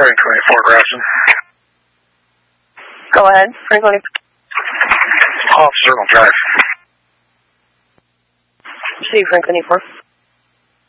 Frank 24 Grafton. Go ahead, Frank 24. Off Circle Drive. See Frank 24.